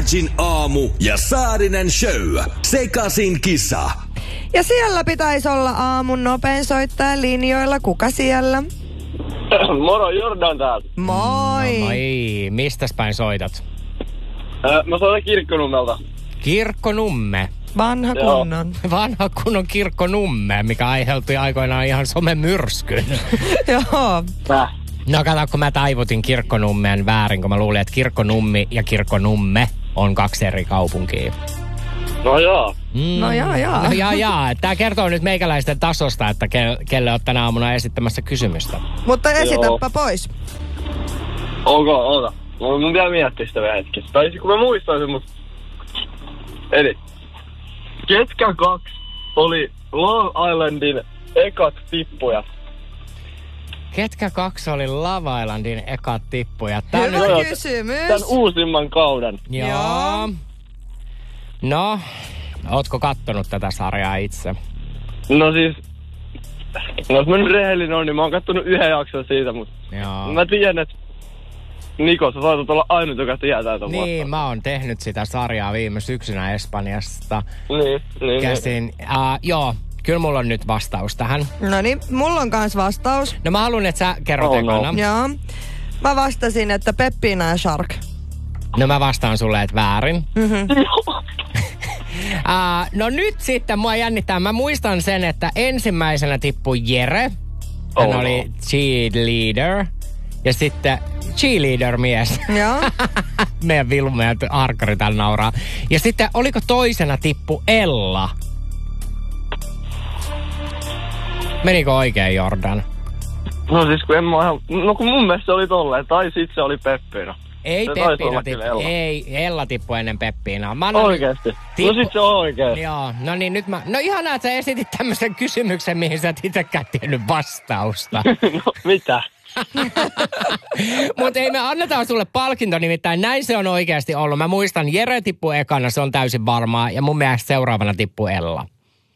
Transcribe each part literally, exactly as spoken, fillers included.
Energin aamu ja Saarinen show. Sekasin kisa. Ja siellä pitäisi olla aamun nopein soittaja linjoilla. Kuka siellä? Moro, Jordan täällä. Moi. No moi. Mistäs päin soitat? Äh, mä soitan Kirkkonummelta. Kirkkonumme. Vanha kunnon. Vanha kunnon Kirkkonumme, mikä aiheutti aikoinaan ihan somemyrskyn. Joo. Äh. No kato, kun mä taivutin Kirkkonummen väärin, kun mä luulin, että Kirkkonummi ja Kirkkonumme on kaksi eri kaupunkia. No joo. Mm. No jaa, jaa. No jaa, jaa. Tää kertoo nyt meikäläisten tasosta, että ke- kelle oot tänä aamuna esittämässä kysymystä. Mutta esitäpä Joo. pois. Ok, oota. Mun mun pitää miettiä sitä vielä hetki. Tai siis kun mä muistan sen, mut... Eli... Ketkä kaksi oli Love Islandin ekat tippujat? Ketkä kaksi oli Love Islandin ekat tippujat? Tää on Hyvä nyt... kysymys. Tän uusimman kauden. Joo. Joo. No, ootko kattonut tätä sarjaa itse? No siis... No jos mä nyt rehellinen on, niin mä oon kattonut yhden jakson siitä, mut... Joo. Mä tiedän, että... Niko, sä saatat olla ainut, joka tietää ton Niin, vastaan. mä oon tehnyt sitä sarjaa viime syksynä Espanjasta Niin, niin, käsin. niin. Uh, joo, kyllä mulla on nyt vastaus tähän. No niin, mulla on kans vastaus. No mä haluan, että sä kerrot Oh, no. ekana. Joo. Mä vastasin, että Peppiina ja Shark. No mä vastaan sulle, että väärin. Mm-hmm. Uh, no nyt sitten mua jännittää. Mä muistan sen, että ensimmäisenä tippui Jere. Hän Oh, oli cheerleader. Ja sitten cheerleader-mies. Joo. Meidän Vilmu, meidän arkkari täällä nauraa. Ja sitten oliko toisena tippu Ella? Menikö oikein, Jordan? No siis kun en mä ihan... No kun mun mielestä se oli tolleen, tai sit se oli Peppiina. Ei Se taisi Peppiina olla tippu. kyllä Ella. Ei, Ella tippu ennen Peppiinaa. Mä annan- Oikeesti? Tippu- No sit se on oikeesti. Joo, no niin nyt mä... No ihanaa, että sä esitit tämmöisen kysymyksen, mihin sä et itsekään tiennyt vastausta. No mitä? Mutta ei, me annetaan sulle palkinto, nimittäin näin se on oikeasti ollut. Mä muistan, Jere tippuu ekana, se on täysin varmaa. Ja mun mielestä seuraavana tippuu Ella.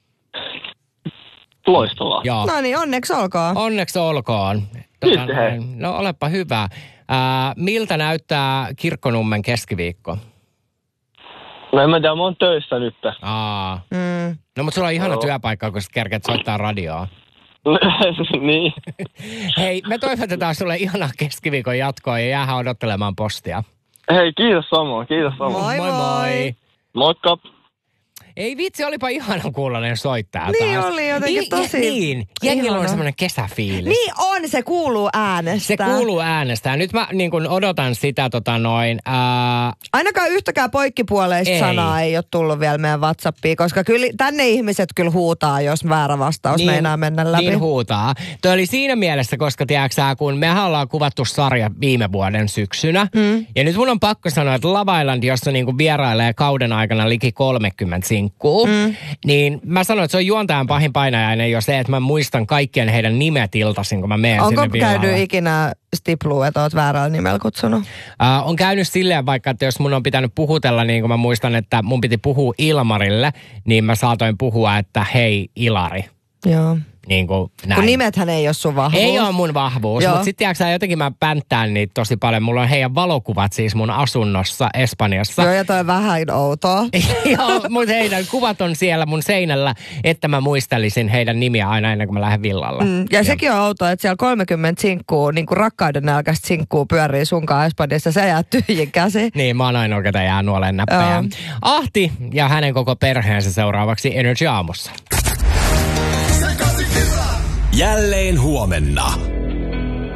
Loistavaa. Joo. No niin, onneksi olkoon. Onneksi olkoon. Kiitos, hei. No olepa hyvä. Ää, miltä näyttää Kirkkonummen keskiviikko? No en mä tiedä, mä oon töissä nyt. Aa. Mm. No mutta sulla on ihana Joo. työpaikka, kun sä kerkeät soittaa radioa. Niin. Hei, me toivotetaan sulle ihanaa keskiviikon jatkoa ja jäähän odottelemaan postia. Hei, kiitos samoin, kiitos samoin. Moi moi. moi. Moikka. Ei vitsi, olipa ihanan kuulonen soittaja Niin taas. oli jotenkin Niin, tosi Niin, jengillä on ihana. semmoinen kesäfiilis. Niin on, se kuuluu äänestä. Se kuuluu äänestään. Nyt mä niin kun odotan sitä tota noin... Ää, Ainakaan yhtäkään poikkipuoleista Ei. sanaa ei ole tullut vielä meidän WhatsAppiin, koska kyllä tänne ihmiset kyllä huutaa, jos väärä vastaus niin, meinaa mennä läpi. Niin huutaa. Toi oli siinä mielessä, koska tiedätkö kun mehän ollaan kuvattu sarja viime vuoden syksynä. Mm. Ja nyt mun on pakko sanoa, että Love Island, jossa niinku vierailee kauden aikana liki kolmekymmentä sinkkuu, mm. niin mä sanoin, että se on juontajan pahin painajainen jo se, että mä muistan kaikkien heidän nimet iltaisin, kun mä menen Onko sinne villalle. käynyt ikinä Stiplu, että oot väärällä nimellä kutsunut? Uh, on käynyt silleen vaikka, että jos mun on pitänyt puhutella, niin kuin mä muistan, että mun piti puhua Ilmarille, niin mä saatoin puhua, että hei Ilari. Joo. Niin kuin näin. Kun nimethän ei ole sun vahvuus. Ei ole mun vahvuus, Joo. mutta sitten tiedätkö jotenkin mä pänttään niitä tosi paljon. Mulla on heidän valokuvat siis mun asunnossa Espanjassa. Joo, ja toi on vähän outoa. Joo, mutta heidän kuvat on siellä mun seinällä, että mä muistelisin heidän nimiä aina ennen kuin mä lähden villalle. Mm, ja sekin on outoa, että siellä kolmekymmentä sinkkuu, niin kuin rakkauden nälkäistä sinkkuu pyörii sunkaan Espanjassa. Sä jäät tyhjin käsi. Niin, mä oon ainoa, ketä jää nuoleen näppejä. Joo. Ahti ja hänen koko perheensä seuraavaksi Energy Aamussa. Jälleen huomenna.